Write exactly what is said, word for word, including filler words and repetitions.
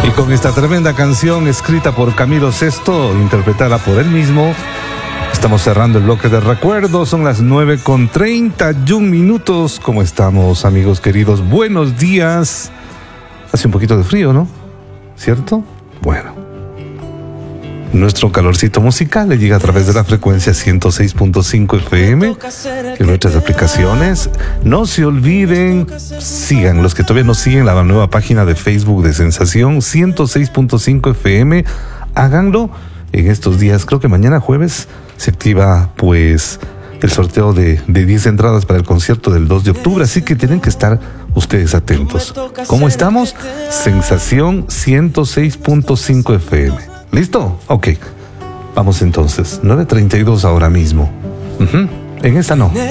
Y con esta tremenda canción escrita por Camilo Sesto, interpretada por él mismo, estamos cerrando el bloque de recuerdos. Son las nueve con treinta y un minutos. ¿Cómo estamos, amigos queridos? Buenos días. Hace un poquito de frío, ¿no? ¿Cierto? Bueno. Nuestro calorcito musical le llega a través de la frecuencia ciento seis punto cinco F M y nuestras aplicaciones. No se olviden, sigan, los que todavía no siguen la nueva página de Facebook de Sensación ciento seis punto cinco F M, háganlo en estos días. Creo que mañana jueves se activa pues el sorteo de, de diez entradas para el concierto del dos de octubre, así que tienen que estar ustedes atentos. ¿Cómo estamos? Sensación ciento seis punto cinco F M. ¿Listo? Ok. Vamos entonces. nueve treinta y dos ahora mismo. Uh-huh. En esta no.